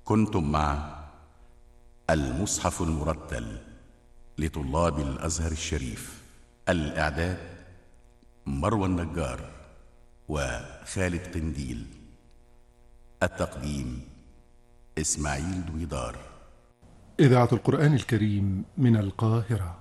كنتم مع المصحف المرتل لطلاب الأزهر الشريف. الإعداد مروى النجار وخالد قنديل. التقديم إسماعيل دويدار. إذاعة القرآن الكريم من القاهرة.